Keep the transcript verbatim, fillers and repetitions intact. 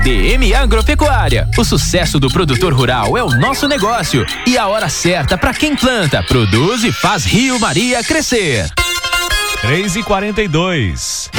D M Agropecuária. O sucesso do produtor rural é o nosso negócio e a hora certa para quem planta, produz e faz Rio Maria crescer. três e quarenta e dois.